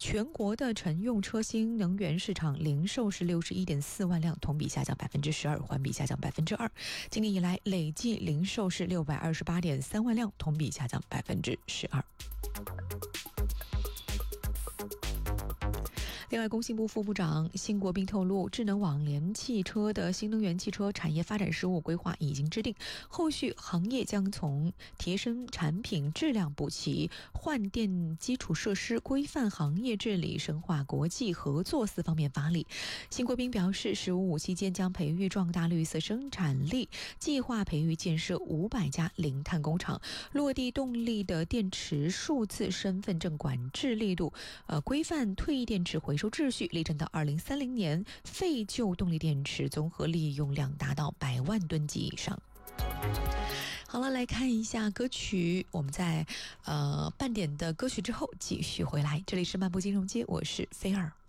全国的乘用车新能源市场零售是61.4万辆，同比下降12%，环比下降2%。今年以来累计零售是628.3万辆，同比下降12%。另外，工信部副部长辛国斌透露，智能网联汽车的新能源汽车产业发展事务规划已经制定，后续行业将从提升产品质量、补齐换电基础设施、规范行业治理、深化国际合作4方面发力。辛国斌表示，“15+5”期间将培育壮大绿色生产力，计划培育建设500家零碳工厂，落地动力的电池数字身份证管制力度，规范退役电池回收秩序，力争到2030年废旧动力电池综合利用量达到100万吨级以上。好了，来看一下歌曲，我们在半点的歌曲之后继续回来。这里是漫步金融街，我是菲儿。